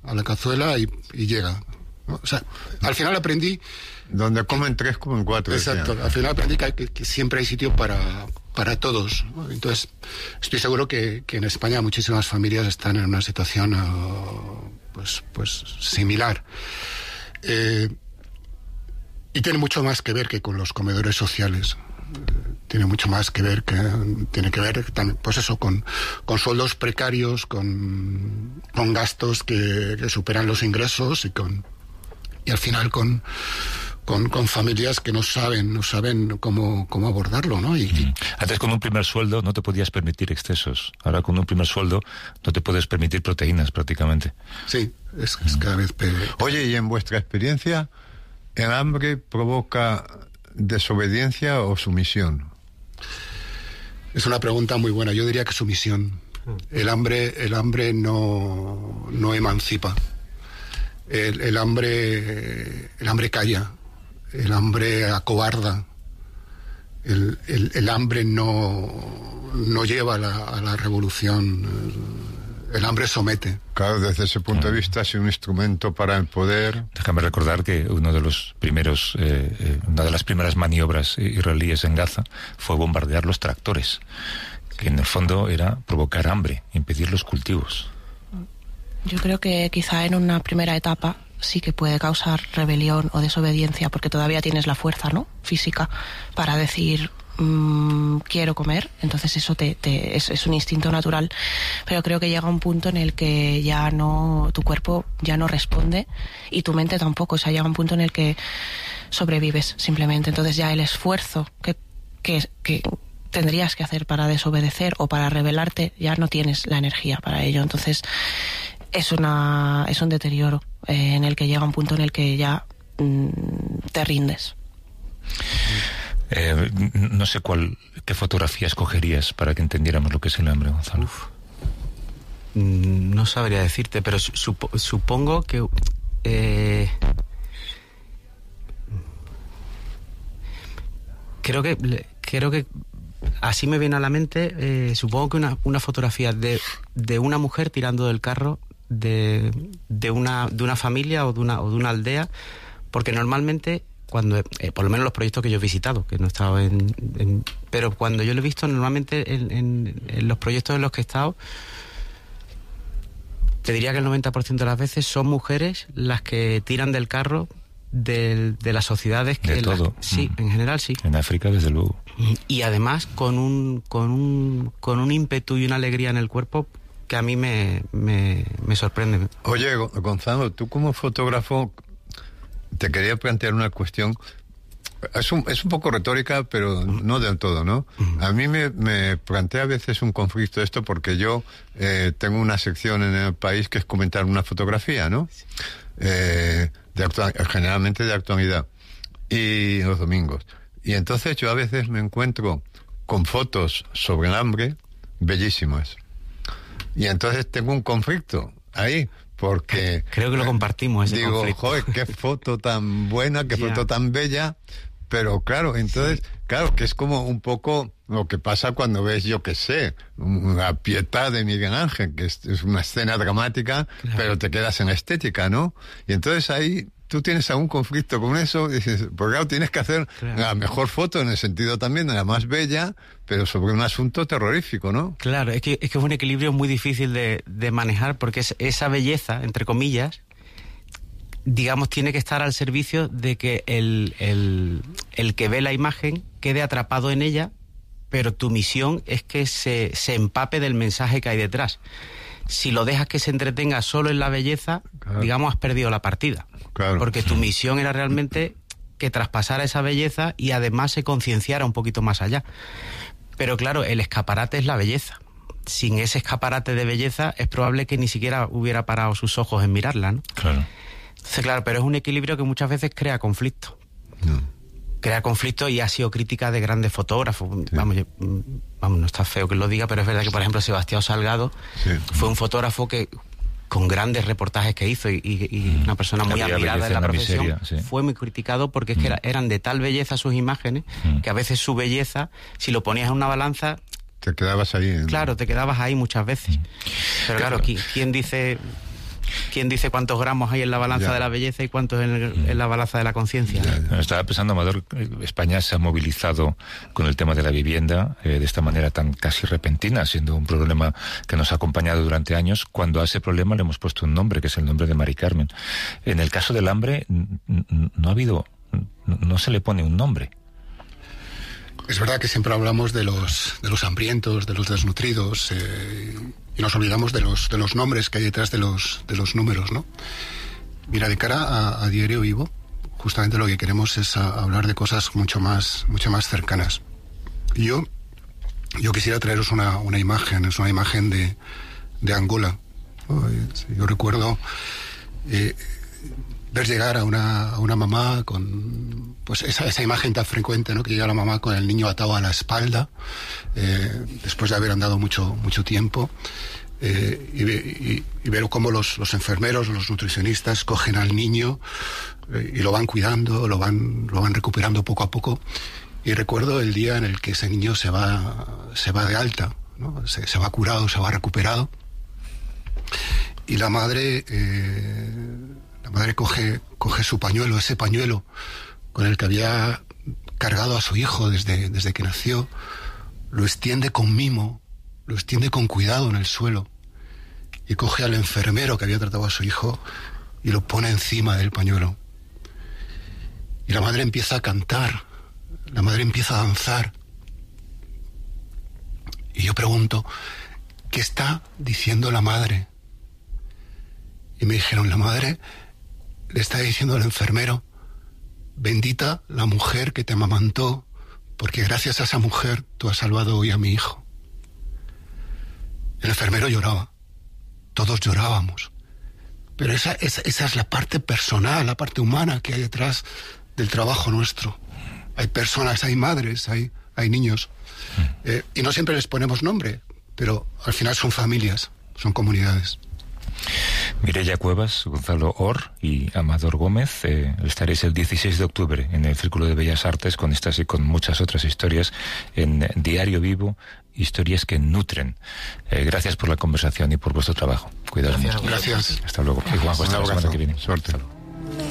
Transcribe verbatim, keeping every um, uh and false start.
a la cazuela y, y llega, ¿no? O sea, al final aprendí... Donde comen que, tres, comen cuatro. Exacto, decía. Al final aprendí que, que, que siempre hay sitio para, para todos, ¿no? Entonces, estoy seguro que, que en España muchísimas familias están en una situación uh, pues, pues similar. Eh, y tiene mucho más que ver que con los comedores sociales. Tiene mucho más que ver que tiene que ver también, pues eso, con, con sueldos precarios, con, con gastos que, que superan los ingresos y con y al final con Con, con familias que no saben, no saben cómo, cómo abordarlo, ¿no? Y, mm. Antes con un primer sueldo no te podías permitir excesos. Ahora con un primer sueldo no te puedes permitir proteínas prácticamente. Sí, es, es cada vez peor. Oye, y en vuestra experiencia, ¿el hambre provoca desobediencia o sumisión? Es una pregunta muy buena. Yo diría que sumisión. El hambre, el hambre no, no emancipa. El, el hambre, el hambre calla. El hambre acobarda. El, el, el hambre no, no lleva a la, a la revolución. El hambre somete. Claro, desde ese punto de vista es un instrumento para el poder. Déjame recordar que uno de los primeros, eh, eh, una de las primeras maniobras israelíes en Gaza fue bombardear los tractores, que en el fondo era provocar hambre, impedir los cultivos. Yo creo que quizá en una primera etapa sí que puede causar rebelión o desobediencia, porque todavía tienes la fuerza, ¿no?, física para decir mmm, quiero comer. Entonces eso te, te es, es un instinto natural, pero creo que llega un punto en el que ya no, tu cuerpo ya no responde y tu mente tampoco. O sea, llega un punto en el que sobrevives simplemente. Entonces ya el esfuerzo que, que, que tendrías que hacer para desobedecer o para rebelarte, ya no tienes la energía para ello. Entonces es una es un deterioro eh, en el que llega un punto en el que ya mmm, te rindes. Eh, no sé cuál qué fotografía escogerías para que entendiéramos lo que es el hambre, Gonzalo. Uf. No sabría decirte, pero supo, supongo que eh, creo que creo que así me viene a la mente. Eh, supongo que una, una fotografía de, de una mujer tirando del carro de, de una de una familia o de una o de una aldea, porque normalmente cuando eh, por lo menos los proyectos que yo he visitado, que no he estado en, en pero cuando yo lo he visto normalmente en, en, en los proyectos en los que he estado, te diría que el noventa por ciento de las veces son mujeres las que tiran del carro de, de las sociedades que de todo. Las, sí, mm. en general sí. En África desde luego. Y además con un con un con un ímpetu y una alegría en el cuerpo que a mí me, me, me sorprende. Oye, Gonzalo, tú como fotógrafo, te quería plantear una cuestión. Es un, es un poco retórica, pero no del todo, ¿no? Uh-huh. A mí me, me plantea a veces un conflicto esto, porque yo eh, tengo una sección en El País que es comentar una fotografía, ¿no? Eh, de actual, generalmente de actualidad, y los domingos. Y entonces yo a veces me encuentro con fotos sobre el hambre bellísimas. Y entonces tengo un conflicto ahí, porque... Creo que lo compartimos, ese digo, conflicto. joder, qué foto tan buena, qué yeah. foto tan bella, pero claro, entonces, sí. claro, que es como un poco lo que pasa cuando ves, yo qué sé, la Pietà de Miguel Ángel, que es, es una escena dramática, claro. pero te quedas en la estética, ¿no? Y entonces ahí tú tienes algún conflicto con eso, dices, porque claro, tienes que hacer claro. la mejor foto, en el sentido también de la más bella, pero sobre un asunto terrorífico, ¿no? Claro, es que es, que es un equilibrio muy difícil de, de manejar, porque es, esa belleza, entre comillas, digamos, tiene que estar al servicio de que el, el, el que ve la imagen quede atrapado en ella, pero tu misión es que se, se empape del mensaje que hay detrás. Si lo dejas que se entretenga solo en la belleza, claro. digamos, has perdido la partida. Claro. Porque tu misión era realmente que traspasara esa belleza y además se concienciara un poquito más allá. Pero claro, el escaparate es la belleza. Sin ese escaparate de belleza es probable que ni siquiera hubiera parado sus ojos en mirarla, ¿no? Claro. Entonces, claro, pero es un equilibrio que muchas veces crea conflicto. No. Crea conflicto y ha sido crítica de grandes fotógrafos. Sí. Vamos, yo, vamos, no está feo que lo diga, pero es verdad que, por ejemplo, Sebastián Salgado sí. fue un fotógrafo que, con grandes reportajes que hizo y, y, y mm. una persona muy admirada en la profesión, miseria, sí. fue muy criticado porque es que era, eran de tal belleza sus imágenes mm. que a veces su belleza, si lo ponías en una balanza... Te quedabas ahí. ¿no? Claro, te quedabas ahí muchas veces. Mm. Pero claro, ¿quién, quién dice...? ¿Quién dice cuántos gramos hay en la balanza Ya. de la belleza y cuántos en, el- en la balanza de la conciencia? Estaba pensando, Amador, España se ha movilizado con el tema de la vivienda eh, de esta manera tan casi repentina, siendo un problema que nos ha acompañado durante años, cuando a ese problema le hemos puesto un nombre, que es el nombre de Mari Carmen. En el caso del hambre, n- n- no ha habido, n- no se le pone un nombre. Es verdad que siempre hablamos de los, de los hambrientos, de los desnutridos, eh, y nos olvidamos de los, de los nombres que hay detrás de los, de los números, ¿no? Mira, de cara a, a Diario Vivo, justamente lo que queremos es a, hablar de cosas mucho más, mucho más cercanas. Y yo, yo quisiera traeros una, una imagen, es una imagen de, de Angola. Yo recuerdo eh, ver llegar a una, a una mamá con pues esa, esa imagen tan frecuente, ¿no? Que llega la mamá con el niño atado a la espalda, eh, después de haber andado mucho, mucho tiempo, eh, y, y, y ver cómo los, los enfermeros, los nutricionistas cogen al niño eh, y lo van cuidando, lo van, lo van recuperando poco a poco. Y recuerdo el día en el que ese niño se va, se va de alta, ¿no? Se, se va curado, se va recuperado. Y la madre, eh, la madre coge, coge su pañuelo, ese pañuelo con el que había cargado a su hijo desde, desde que nació, lo extiende con mimo, lo extiende con cuidado en el suelo, y coge al enfermero que había tratado a su hijo y lo pone encima del pañuelo. Y la madre empieza a cantar, la madre empieza a danzar. Y yo pregunto, ¿qué está diciendo la madre? Y me dijeron, la madre le está diciendo al enfermero, bendita la mujer que te amamantó, porque gracias a esa mujer tú has salvado hoy a mi hijo. El enfermero lloraba, todos llorábamos, pero esa, esa, esa es la parte personal, la parte humana que hay detrás del trabajo nuestro. Hay personas, hay madres, hay, hay niños, eh, y no siempre les ponemos nombre, pero al final son familias, son comunidades. Mireia Cuevas, Gonzalo Or y Amador Gómez, eh, estaréis el dieciséis de octubre en el Círculo de Bellas Artes con estas y con muchas otras historias en Diario Vivo, historias que nutren. Eh, gracias por la conversación y por vuestro trabajo. Cuidaos mucho. Gracias. Hasta luego. Y Juanjo, hasta la semana que viene. Suerte.